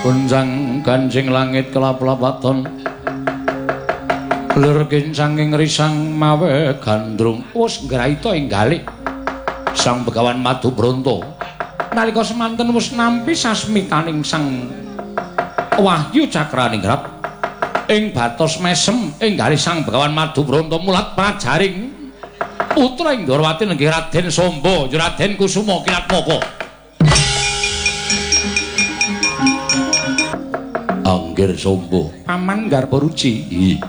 Gunjang Kanjeng langit kelap-lapaton Lir kincanging risang mawe gandrung wis ngraita enggalih Sang Begawan Madubronto nalika semanten wis nampi sasmitaning Sang Wahyu Cakraningrat ing batos mesem enggalih Sang Begawan Madubronto mulat prajaring putra ing Ndrawati nenggih Raden Samba Raden Kusuma Kinatmaka Anggir Samba paman garpa ruci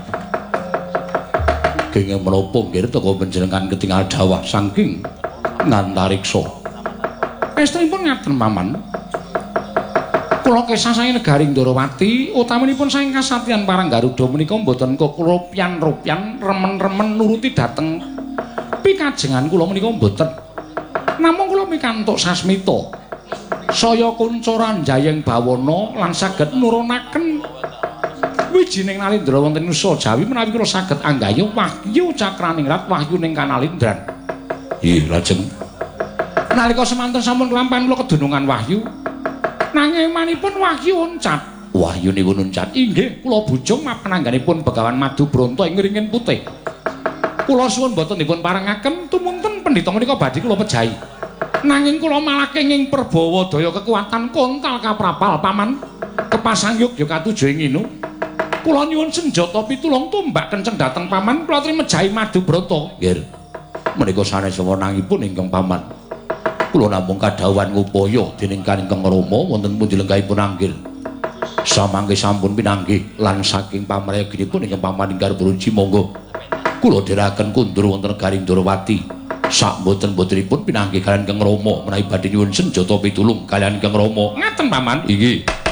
kenging menapa nggih teka panjenengan ketingal dawah saking ngantariksa estrinipun ngaten paman kula kesah saking negari Ndrawati utamanipun saking kasatyan Parang Garuda menika mboten kekropyan-ropyan remen-remen nuruti dhateng pikajengan kula menika mboten namung kula mikantuk sasmita saya kuncuran jayeng bawana lan saged nurunaken wijining nalindra wonten Nusa Jawi menawi kula saged anggayuh Wahyu Cakraningrat Wahyu ning Kanalindran. Nggih, lajeng nalika semanten sampun kelampahan kula kedunungan Wahyu nanging manipun Wahyu uncat. Wahyunipun uncat. Inggih, kula bujung mapanangganipun Begawan Madubronto ing Ringin Putih. Kula suwun boten dipun parengaken tumunten pendhita menika badhe kula pejahi. Nanging kula malah kenging perbawa daya kekuatan kontal kaprapal paman kepasang Yogyakarta ing inu kula nyuwun senjata pitulung tombak kenceng dhateng paman kula aturi mejahi Madubronto nggih menika sanes wewenangipun ingkang paman kula namung kadhawuhan ngupaya dening Kanjeng Rama wonten pundi lenggahipun anggil samangke sampun pinanggih lan saking pamrayaginipun ingkang paman ingkang Bruci monggo kula dherekaken kundur wonten negari Ndrawati sak boten-botenipun pinanggih kaliyan Kang Rama menawi badhe nyuwun senjata pitulung kaliyan Kang Rama ngaten paman inggih